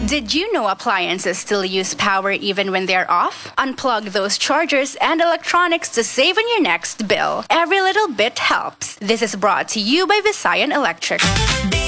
Did you know appliances still use power even when they're off? Unplug those chargers and electronics to save on your next bill. Every little bit helps. This is brought to you by Visayan Electric.